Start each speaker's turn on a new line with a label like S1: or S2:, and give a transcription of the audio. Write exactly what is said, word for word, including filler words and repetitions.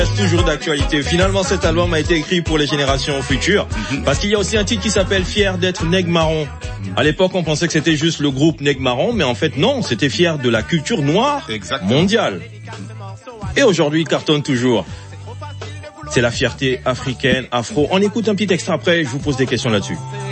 S1: Toujours d'actualité. Finalement, cet album a été écrit pour les générations futures, parce qu'il y a aussi un titre qui s'appelle Fier d'être Nègre Marron. À l'époque, on pensait que c'était juste le groupe Nègre Marron, mais en fait, non, c'était fier de la culture noire mondiale. Et aujourd'hui, il cartonne toujours. C'est la fierté africaine, afro. On écoute un petit extrait après, je vous pose des questions là-dessus.